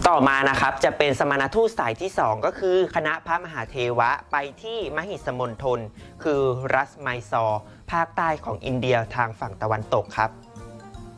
ต่อมานะครับจะเป็นสมณทูตสายที่2ก็คือคณะพระมหาเทวะไปที่มหิสมณฑลคือรัสไมซอร์ภาคใต้ของอินเดียทางฝั่งตะวันตกครับ